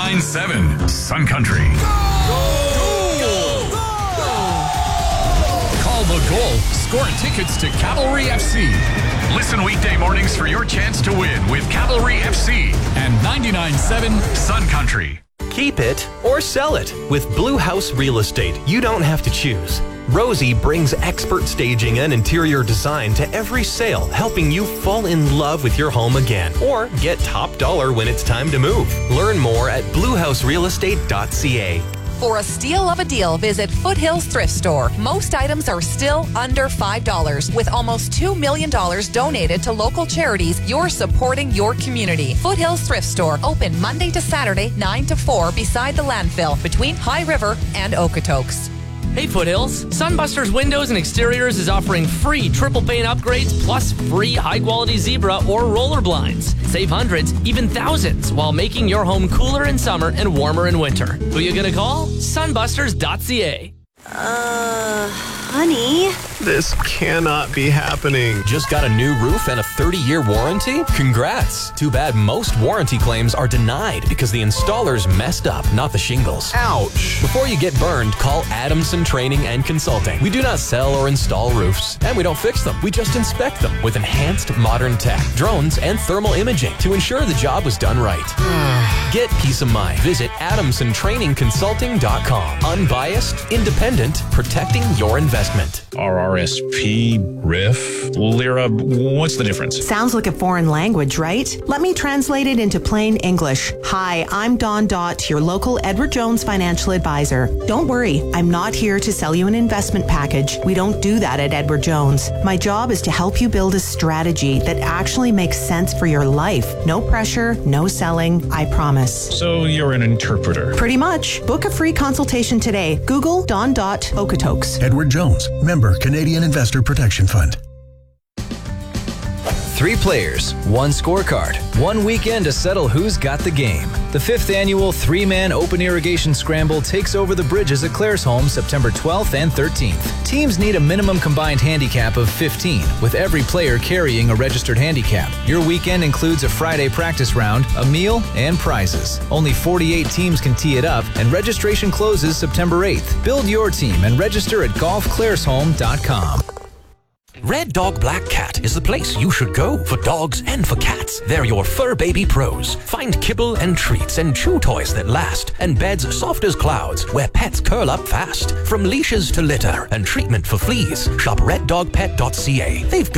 99.7 Sun Country. Call the goal. Score tickets to Cavalry FC. Listen weekday mornings for your chance to win with Cavalry FC and 99.7 Sun Country. Keep it or sell it. With Blue House Real Estate, you don't have to choose. Rosie brings expert staging and interior design to every sale, helping you fall in love with your home again or get top dollar when it's time to move. Learn more at bluehouserealestate.ca. For a steal of a deal, visit Foothills Thrift Store. Most items are still under $5. With almost $2 million donated to local charities, you're supporting your community. Foothills Thrift Store, open Monday to Saturday, 9 to 4, beside the landfill, between High River and Okotoks. Hey Foothills, Sunbusters Windows and Exteriors is offering free triple pane upgrades plus free high-quality zebra or roller blinds. Save hundreds, even thousands, while making your home cooler in summer and warmer in winter. Who you gonna call? Sunbusters.ca. Honey? This cannot be happening. Just got a new roof and a 30-year warranty? Congrats. Too bad most warranty claims are denied because the installers messed up, not the shingles. Ouch. Before you get burned, call Adamson Training and Consulting. We do not sell or install roofs, and we don't fix them. We just inspect them with enhanced modern tech, drones, and thermal imaging to ensure the job was done right. Get peace of mind. Visit AdamsonTrainingConsulting.com. Unbiased, independent, protecting your investment. RRSP, RIF, Lira, what's the difference? Sounds like a foreign language, right? Let me translate it into plain English. Hi, I'm Dawn Dott, your local Edward Jones financial advisor. Don't worry, I'm not here to sell you an investment package. We don't do that at Edward Jones. My job is to help you build a strategy that actually makes sense for your life. No pressure, no selling, I promise. So you're an interpreter? Pretty much. Book a free consultation today. Google Dawn Dott Okotoks. Edward Jones, member Canadian Investor Protection Fund. 3 players, 1 scorecard, 1 weekend to settle who's got the game. The 5th annual 3-man Open Irrigation Scramble takes over the bridges at Claresholm September 12th and 13th. Teams need a minimum combined handicap of 15, with every player carrying a registered handicap. Your weekend includes a Friday practice round, a meal, and prizes. Only 48 teams can tee it up, and registration closes September 8th. Build your team and register at golfclaresholm.com. Red Dog Black Cat is the place you should go for dogs and for cats. They're your fur baby pros. Find kibble and treats and chew toys that last, and beds soft as clouds where pets curl up fast. From leashes to litter and treatment for fleas, shop reddogpet.ca. They've got